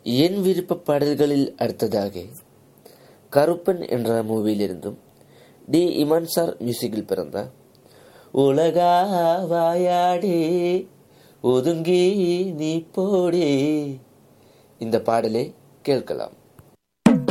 என் விருப்ப பாடல்களில் அடுத்ததாக கருப்பன் என்ற மூவியிலிருந்தும் டி இமான் சார் மியூசிக்கில் பிறந்த உலகா வாயாடே ஒதுங்கி நீ போடே இந்த பாடலை கேட்கலாம்.